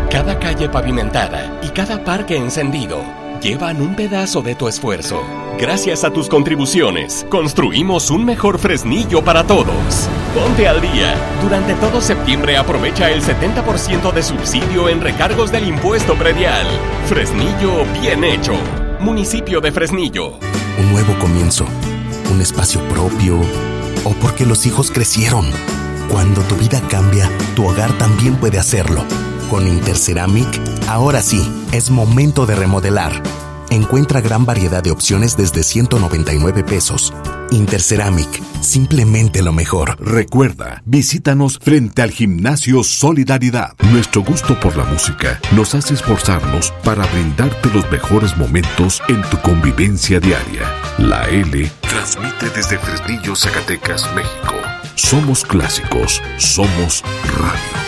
Cada calle pavimentada y cada parque encendido llevan un pedazo de tu esfuerzo. Gracias a tus contribuciones, construimos un mejor Fresnillo para todos. Ponte al día. Durante todo septiembre aprovecha el 70% de subsidio en recargos del impuesto predial. Fresnillo bien hecho. Municipio de Fresnillo. Un nuevo comienzo, un espacio propio, o porque los hijos crecieron. Cuando tu vida cambia, tu hogar también puede hacerlo. Con Interceramic, ahora sí, es momento de remodelar. Encuentra gran variedad de opciones desde 199 pesos. Interceramic, simplemente lo mejor. Recuerda, visítanos frente al Gimnasio Solidaridad. Nuestro gusto por la música nos hace esforzarnos para brindarte los mejores momentos en tu convivencia diaria. La L transmite desde Fresnillo, Zacatecas, México. Somos clásicos, somos radio.